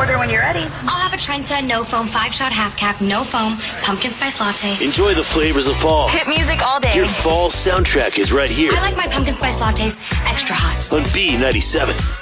order when you're ready. I'll have a Trenta, no foam, 5-shot half cap, no foam, pumpkin spice latte. Enjoy the flavors of fall. Hit music all day. Your fall soundtrack is right here I like my pumpkin spice lattes extra hot. on B97.